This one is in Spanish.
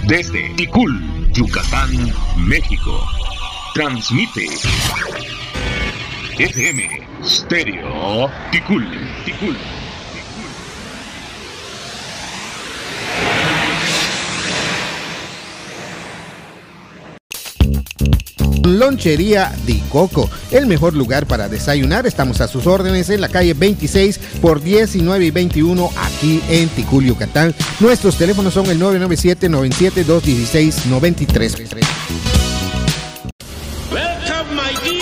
Desde Ticul, Yucatán, México. Transmite FM Stereo Ticul. Lonchería Di Coco, el mejor lugar para desayunar. Estamos a sus órdenes en la calle 26 por 19 y 21 aquí en Ticul, Yucatán. Nuestros teléfonos son el 997-97-216-93. Welcome, my dear.